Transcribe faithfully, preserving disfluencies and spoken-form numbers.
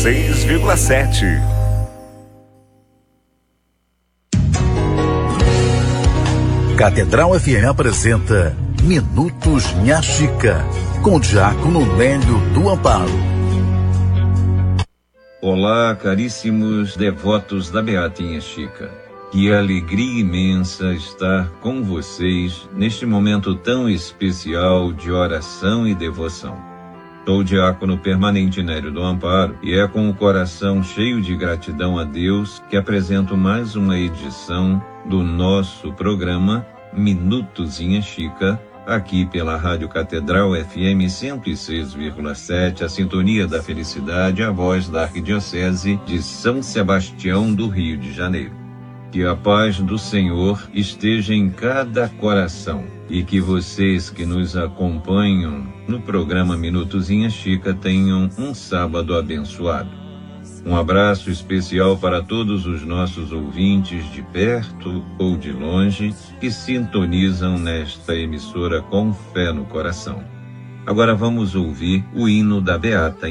seis vírgula sete. Catedral F M apresenta Minutos Nha Chica, com o diácono Nélio do Amparo. Olá, caríssimos devotos da Beata Nha Chica. Que alegria imensa estar com vocês neste momento tão especial de oração e devoção. Sou o diácono permanente Nélio do Amparo e é com o coração cheio de gratidão a Deus que apresento mais uma edição do nosso programa Minutos Nha Chica, aqui pela Rádio Catedral F M cento e seis vírgula sete, a sintonia da felicidade, a voz da Arquidiocese de São Sebastião do Rio de Janeiro. Que a paz do Senhor esteja em cada coração e que vocês que nos acompanham no programa Minutos Nha Chica tenham um sábado abençoado. Um abraço especial para todos os nossos ouvintes de perto ou de longe que sintonizam nesta emissora com fé no coração. Agora vamos ouvir o hino da Beata